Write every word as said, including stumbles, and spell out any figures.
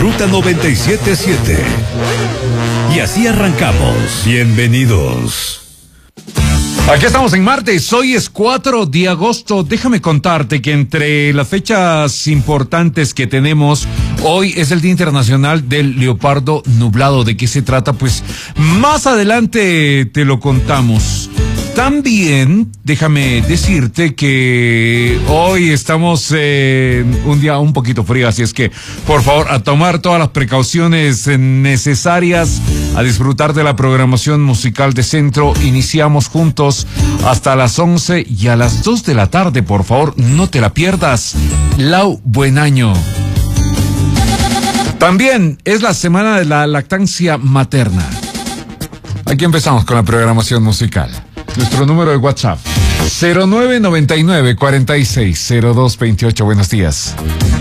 Ruta noventa y siete punto siete. Y así arrancamos. Bienvenidos. Aquí estamos en martes, hoy es cuatro de agosto. Déjame contarte que entre las fechas importantes que tenemos, hoy es el Día Internacional del Leopardo Nublado. ¿De qué se trata? Pues más adelante te lo contamos. También, déjame decirte que hoy estamos en un día un poquito frío, así es que, por favor, a tomar todas las precauciones necesarias, a disfrutar de la programación musical de Centro. Iniciamos juntos hasta las once y a las dos de la tarde, por favor, no te la pierdas. Lau, buen año. También es la semana de la lactancia materna. Aquí empezamos con la programación musical. Nuestro número de WhatsApp, cero nueve noventa y nueve, cuarenta y seis, cero dos veintiocho. Buenos días.